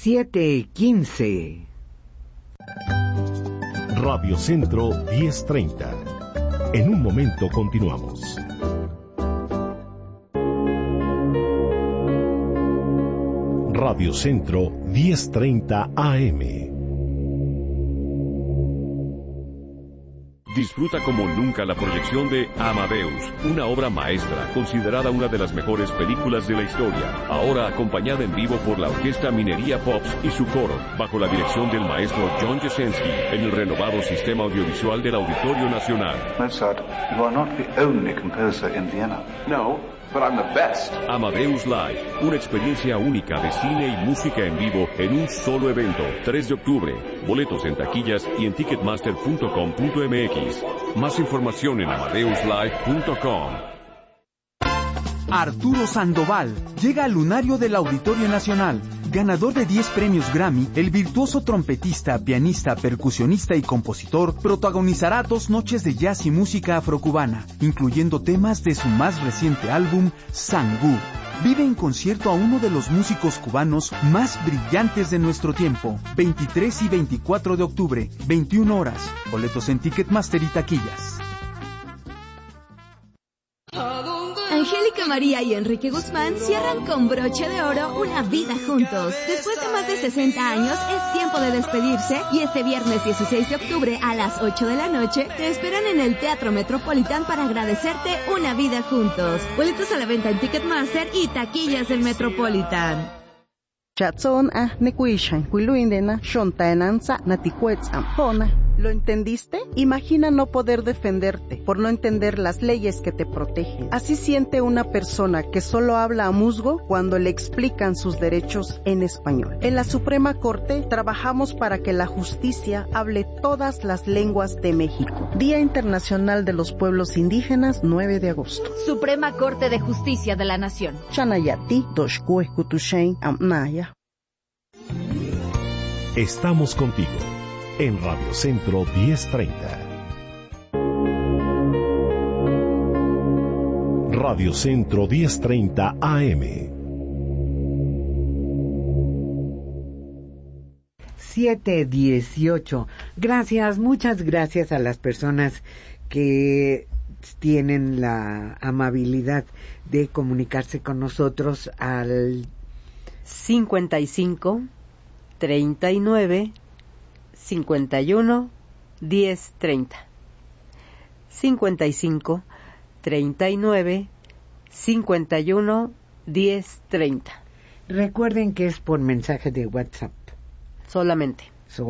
7:15. Radio Centro 1030. En un momento continuamos. Radio Centro 1030 AM. Disfruta como nunca la proyección de Amadeus, una obra maestra, considerada una de las mejores películas de la historia. Ahora acompañada en vivo por la Orquesta Minería Pops y su coro, bajo la dirección del maestro John Jasenski, en el renovado sistema audiovisual del Auditorio Nacional. Mozart, you are not the only composer in Vienna. No, but I'm the best. Amadeus Live, una experiencia única de cine y música en vivo en un solo evento. 3 de octubre. Boletos en taquillas y en ticketmaster.com.mx. Más información en amadeuslive.com. Arturo Sandoval llega al lunario del Auditorio Nacional. Ganador de 10 premios Grammy, el virtuoso trompetista, pianista, percusionista y compositor protagonizará 2 noches de jazz y música afrocubana, incluyendo temas de su más reciente álbum, Sangú. Vive en concierto a uno de los músicos cubanos más brillantes de nuestro tiempo. 23 y 24 de octubre, 21 horas. Boletos en Ticketmaster y taquillas. Angélica María y Enrique Guzmán cierran con broche de oro una vida juntos. Después de más de 60 años, es tiempo de despedirse y este viernes 16 de octubre a las 8 de la noche te esperan en el Teatro Metropolitan para agradecerte una vida juntos. Boletos a la venta en Ticketmaster y taquillas del Metropolitan. ¿Lo entendiste? Imagina no poder defenderte por no entender las leyes que te protegen. Así siente una persona que solo habla a musgo cuando le explican sus derechos en español. En la Suprema Corte trabajamos para que la justicia hable todas las lenguas de México. Día Internacional de los Pueblos Indígenas, 9 de agosto. Suprema Corte de Justicia de la Nación. Chanayati, Doshkueskutushen, Amnaya. Estamos contigo en Radio Centro 1030. Radio Centro 1030 AM. 7:18. Gracias, muchas gracias a las personas que tienen la amabilidad de comunicarse con nosotros al 55 39 51 10 30. 55 39 51 10 30. Recuerden que es por mensaje de WhatsApp. Solamente,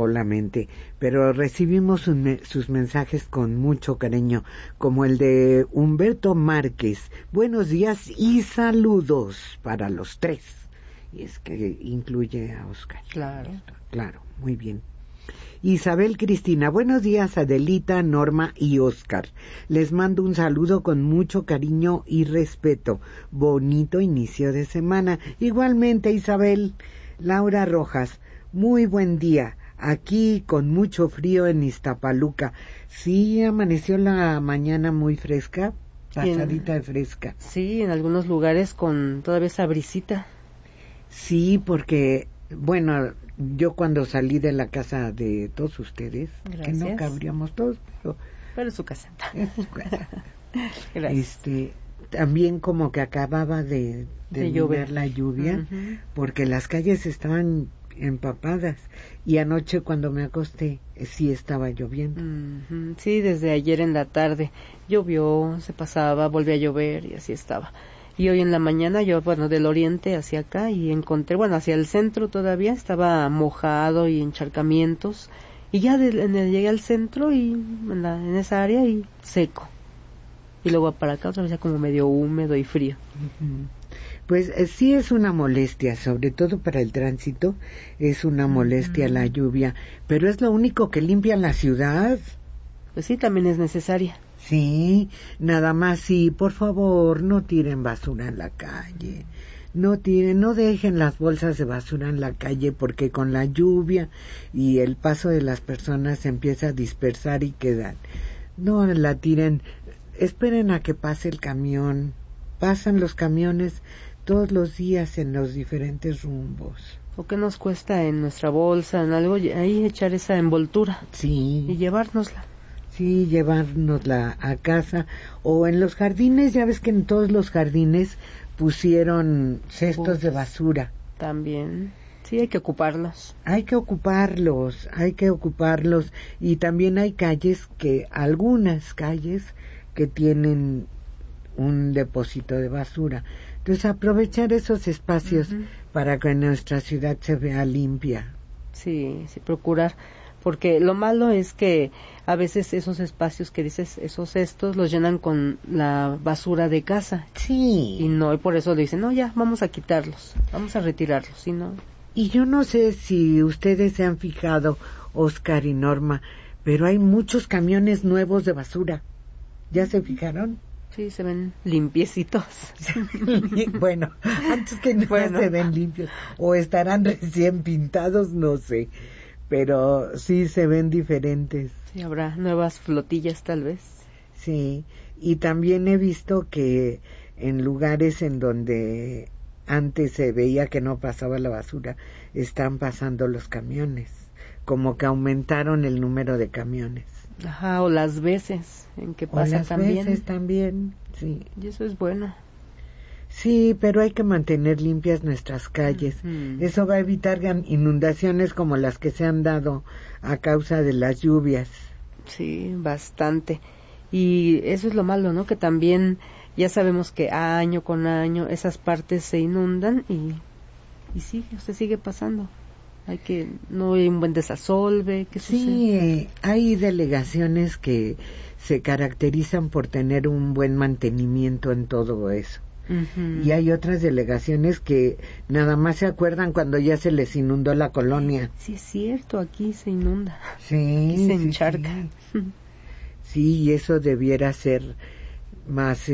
pero recibimos sus mensajes con mucho cariño, como el de Humberto Márquez. Buenos días y saludos para los 3. Y es que incluye a Oscar. Claro, muy bien. Isabel Cristina, buenos días Adelita, Norma y Oscar. Les mando un saludo con mucho cariño y respeto. Bonito inicio de semana. Igualmente Isabel. Laura Rojas, muy buen día. Aquí con mucho frío en Iztapaluca. Sí, amaneció la mañana muy fresca, pasadita de fresca. Sí, en algunos lugares con todavía esa brisita. Sí, porque, bueno, yo cuando salí de la casa de todos ustedes, gracias, que no cabríamos todos, pero es su casa. Es su casa. Gracias. También como que acababa de llover la lluvia, porque las calles estaban empapadas, y anoche cuando me acosté sí estaba lloviendo. Sí, desde ayer en la tarde llovió, se pasaba, volvía a llover y así estaba. Y hoy en la mañana yo, del oriente hacia acá, y encontré, hacia el centro todavía estaba mojado y encharcamientos, y ya llegué al centro y en esa área y seco. Y luego para acá otra vez ya como medio húmedo y frío. Pues sí es una molestia, sobre todo para el tránsito, es una molestia la lluvia, pero es lo único que limpia la ciudad. Pues sí, también es necesaria. Sí, nada más sí, por favor, no tiren basura en la calle, no dejen las bolsas de basura en la calle, porque con la lluvia y el paso de las personas se empieza a dispersar y quedan. No la tiren, esperen a que pase el camión, pasan los camiones, todos los días en los diferentes rumbos. ¿O qué nos cuesta en nuestra bolsa, en algo, ahí echar esa envoltura? Sí. Y llevárnosla. Sí, llevárnosla a casa. O en los jardines, ya ves que en todos los jardines pusieron cestos de basura. También. Sí, hay que ocuparlos. Hay que ocuparlos. Y también hay algunas calles que tienen un depósito de basura. Entonces, aprovechar esos espacios para que nuestra ciudad se vea limpia. Sí, procurar. Porque lo malo es que a veces esos espacios que dices, esos cestos, los llenan con la basura de casa. Sí. Y por eso le dicen, no, ya, vamos a quitarlos, vamos a retirarlos, ¿sí, no? Y yo no sé si ustedes se han fijado, Oscar y Norma, pero hay muchos camiones nuevos de basura. ¿Ya se fijaron? Sí, se ven limpiecitos. Bueno, antes que nada se ven limpios. O estarán recién pintados, no sé. Pero sí se ven diferentes. Sí, habrá nuevas flotillas tal vez. Sí, y también he visto que en lugares en donde antes se veía que no pasaba la basura, están pasando los camiones. Como que aumentaron el número de camiones. Ajá, o las veces en que pasa también. Las veces también, sí. Y eso es bueno. Sí, pero hay que mantener limpias nuestras calles. Eso va a evitar inundaciones como las que se han dado a causa de las lluvias. Sí, bastante. Y eso es lo malo, ¿no? Que también ya sabemos que año con año esas partes se inundan y sigue pasando. No hay un buen desasolve. ¿Qué sucede? Sí, hay delegaciones que se caracterizan por tener un buen mantenimiento en todo eso. Y hay otras delegaciones que nada más se acuerdan cuando ya se les inundó la colonia. Sí, es cierto, aquí se inunda. Sí, aquí se encharca. Sí, y eso debiera ser más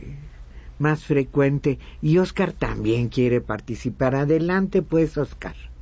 frecuente. Y Oscar también quiere participar. Adelante pues, Oscar.